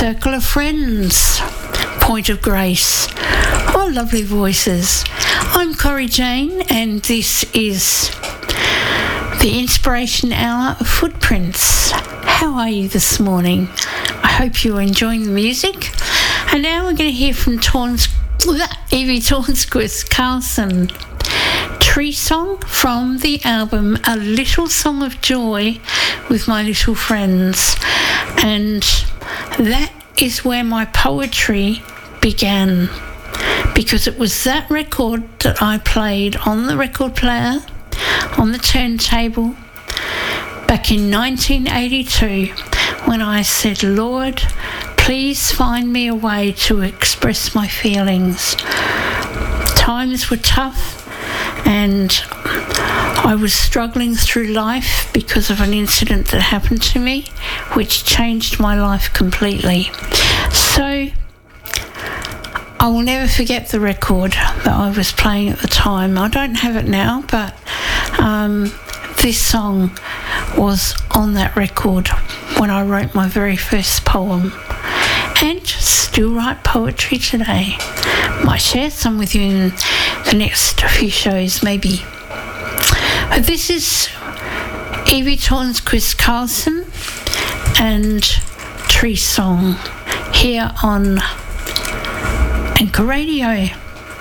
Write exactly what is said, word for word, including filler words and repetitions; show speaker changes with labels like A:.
A: Circle of Friends, Point of Grace. Oh, lovely voices. I'm Corrie Jane, and this is the Inspiration Hour of Footprints. How are you this morning? I hope you're enjoying the music. And now we're going to hear from Torns, Evie Tornsquist Carlson. Tree Song from the album A Little Song of Joy with My Little Friends. And that is where my poetry began, because it was that record that I played on the record player, on the turntable, back in nineteen eighty-two, when I said, Lord, please find me a way to express my feelings. Times were tough, and I was struggling through life because of an incident that happened to me, which changed my life completely. So I will never forget the record that I was playing at the time. I don't have it now, but um, this song was on that record when I wrote my very first poem, and still write poetry today. Might share some with you in the next few shows, maybe. But this is Evie Tornsquist Carlson and Tree Song here on Anchor Radio.